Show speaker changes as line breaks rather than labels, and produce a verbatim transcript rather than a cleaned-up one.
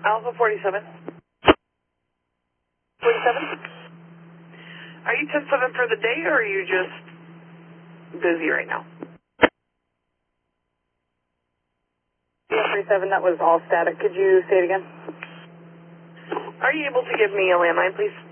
Alpha forty-seven.
forty-seven?
Are you ten seven for the day, or are you just busy right now?
forty-seven, that was all static. Could you say it again?
Are you able to give me a landline, please?